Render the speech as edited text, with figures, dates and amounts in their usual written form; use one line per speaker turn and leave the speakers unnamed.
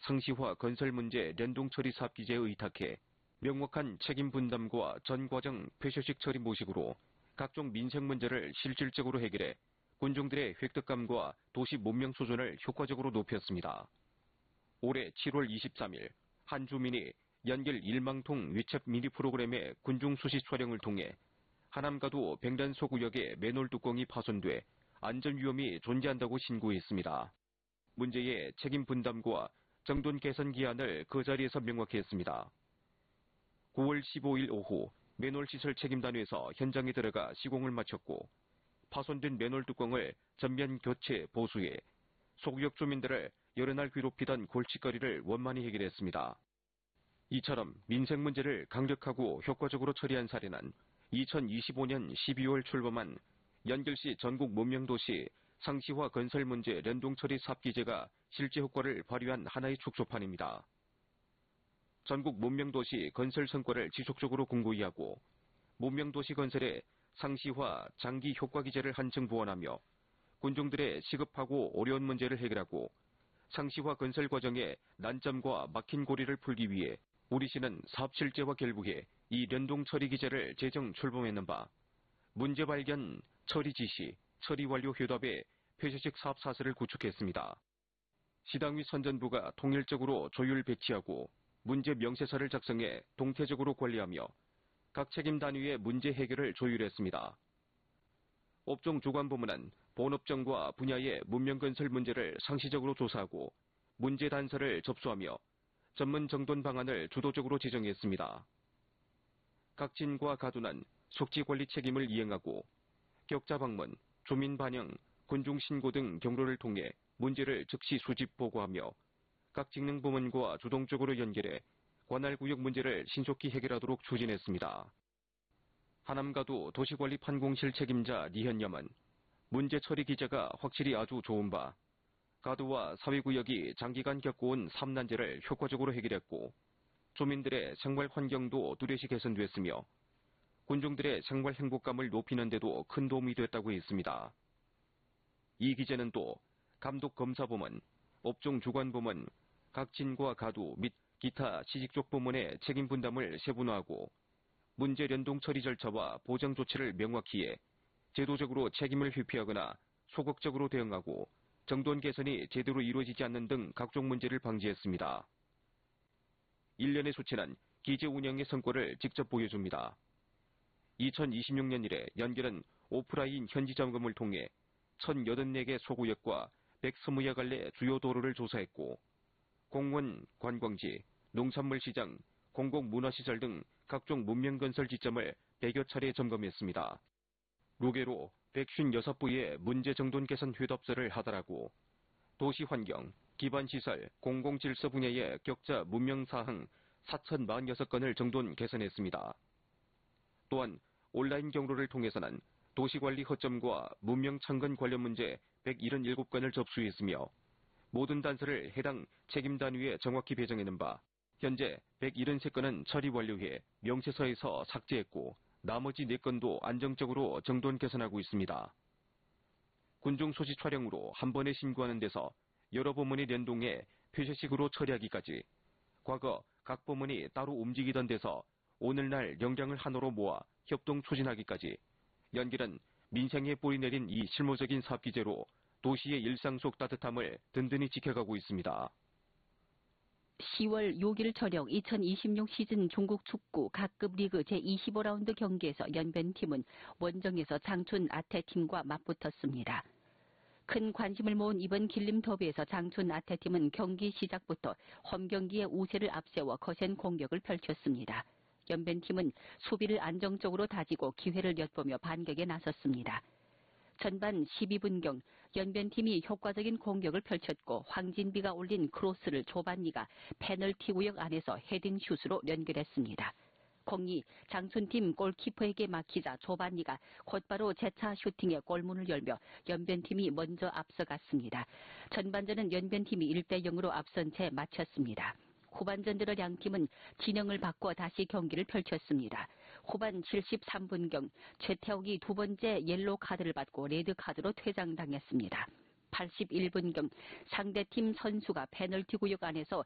상시화 건설 문제 연동 처리 사업 기재에 의탁해 명확한 책임 분담과 전 과정 폐쇄식 처리 모식으로 각종 민생 문제를 실질적으로 해결해 군중들의 획득감과 도시 문명 수준을 효과적으로 높였습니다. 올해 7월 23일 한 주민이 연길 일망통 위챗 미니 프로그램의 군중 수시 촬영을 통해 하남가도 백란소 구역의 맨홀 뚜껑이 파손돼 안전 위험이 존재한다고 신고했습니다. 문제의 책임 분담과 정돈 개선 기한을 그 자리에서 명확히 했습니다. 9월 15일 오후 맨홀 시설 책임단에서 현장에 들어가 시공을 마쳤고 파손된 맨홀 뚜껑을 전면 교체 보수해 소구역 주민들을 여러 날 괴롭히던 골칫거리를 원만히 해결했습니다. 이처럼 민생 문제를 강력하고 효과적으로 처리한 사례는 2025년 12월 출범한 연결시 전국 문명도시 상시화 건설 문제 연동 처리 사업 기제가 실제 효과를 발휘한 하나의 축소판입니다. 전국 문명도시 건설 성과를 지속적으로 공고히 하고 문명도시 건설의 상시화 장기 효과 기제를 한층 보완하며 군중들의 시급하고 어려운 문제를 해결하고 상시화 건설 과정의 난점과 막힌 고리를 풀기 위해 우리 시는 사업 실제와 결부해 이 연동 처리 기제를 제정 출범했는 바 문제 발견, 처리 지시, 처리 완료 효답의 폐쇄식 사업 사슬을 구축했습니다. 시당위 선전부가 통일적으로 조율 배치하고 문제 명세서를 작성해 동태적으로 관리하며 각 책임 단위의 문제 해결을 조율했습니다. 업종 주관부문은 본업종과 분야의 문명건설 문제를 상시적으로 조사하고 문제 단서를 접수하며 전문 정돈 방안을 주도적으로 제정했습니다. 각 진과 가두는 속지관리 책임을 이행하고 격자 방문, 주민 반영, 군중 신고 등 경로를 통해 문제를 즉시 수집 보고하며 각 직능 부문과 주동적으로 연결해 관할구역 문제를 신속히 해결하도록 추진했습니다. 하남가도 도시관리 판공실 책임자 니현염은 문제 처리 기제가 확실히 아주 좋은 바 가두와 사회구역이 장기간 겪어온 삼난제를 효과적으로 해결했고 주민들의 생활 환경도 뚜렷이 개선됐으며 군중들의 생활 행복감을 높이는 데도 큰 도움이 됐다고 했습니다. 이 기제는 또 감독검사부문, 업종주관부문, 각 진과 가두 및 기타 시직족 부문의 책임 분담을 세분화하고 문제 연동 처리 절차와 보장 조치를 명확히 해 제도적으로 책임을 회피하거나 소극적으로 대응하고 정돈 개선이 제대로 이루어지지 않는 등 각종 문제를 방지했습니다. 일련의 수치는 기제 운영의 성과를 직접 보여줍니다. 2026년 이래 연결은 오프라인 현지 점검을 통해 1084개 소구역과 120여 갈래 주요 도로를 조사했고 공원, 관광지, 농산물 시장, 공공문화시설 등 각종 문명건설 지점을 100여 차례 점검했습니다. 루게로 156부의 문제 정돈 개선 회답서를 하달하고 도시환경, 기반시설, 공공질서 분야의 격자 문명사항 4,046건을 정돈 개선했습니다. 또한 온라인 경로를 통해서는 도시관리 허점과 문명창건 관련 문제 177건을 접수했으며 모든 단서를 해당 책임 단위에 정확히 배정하는 바 현재 173건은 처리 완료해 명세서에서 삭제했고 나머지 4건도 안정적으로 정돈 개선하고 있습니다. 군중 소시 촬영으로 한 번에 신고하는 데서 여러 부문이聯동해 폐쇄식으로 처리하기까지 과거 각 부문이 따로 움직이던 데서 오늘날 역량을 하나로 모아 협동 추진하기까지 연길은 민생에 뿌리 내린 이 실무적인 사업 기제로 도시의 일상 속 따뜻함을 든든히 지켜가고 있습니다.
10월 6일 저녁 2026 시즌 중국 축구 각급 리그 제25라운드 경기에서 연변팀은 원정에서 장춘 아태팀과 맞붙었습니다. 큰 관심을 모은 이번 길림 더비에서 장춘 아태팀은 경기 시작부터 홈경기의 우세를 앞세워 거센 공격을 펼쳤습니다. 연변팀은 수비를 안정적으로 다지고 기회를 엿보며 반격에 나섰습니다. 전반 12분경 연변팀이 효과적인 공격을 펼쳤고 황진비가 올린 크로스를 조반니가 페널티 구역 안에서 헤딩 슛으로 연결했습니다. 공이 장춘팀 골키퍼에게 막히자 조반니가 곧바로 재차 슈팅에 골문을 열며 연변팀이 먼저 앞서갔습니다. 전반전은 연변팀이 1대0으로 앞선 채 마쳤습니다. 후반전 들어 양팀은 진영을 바꿔 다시 경기를 펼쳤습니다. 후반 73분경 최태욱이 두 번째 옐로우 카드를 받고 레드카드로 퇴장당했습니다. 81분경 상대팀 선수가 페널티 구역 안에서